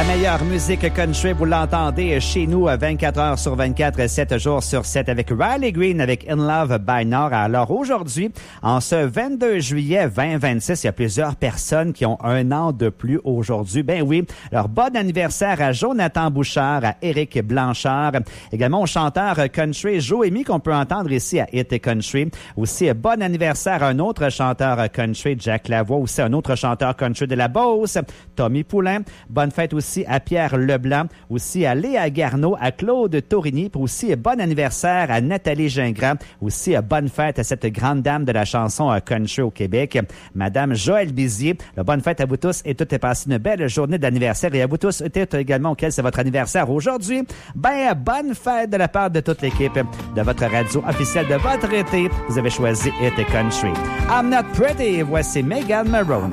La meilleure musique country, vous l'entendez chez nous 24 heures sur 24, 7 jours sur 7 avec Riley Green avec In Love by Nord. Alors aujourd'hui, en ce 22 juillet 2026, il y a plusieurs personnes qui ont un an de plus aujourd'hui. Ben oui, alors bon anniversaire à Jonathan Bouchard, à Éric Blanchard, également au chanteur country Joémy qu'on peut entendre ici à Hit Country. Aussi, bon anniversaire à un autre chanteur country, Jack Lavoie, aussi un autre chanteur country de la Beauce, Tommy Poulain. Bonne fête aussi à Pierre Leblanc, aussi à Léa Garneau, à Claude Torigny, puis aussi bon anniversaire à Nathalie Gingras, aussi bonne fête à cette grande dame de la chanson country au Québec, Madame Joëlle Bizier. Bonne fête à vous tous et tout est passé une belle journée d'anniversaire et à vous tous également auquel c'est votre anniversaire aujourd'hui. Ben, bonne fête de la part de toute l'équipe de votre radio officielle de votre été. Vous avez choisi Hit Country. I'm Not Pretty, voici Megan Maroney.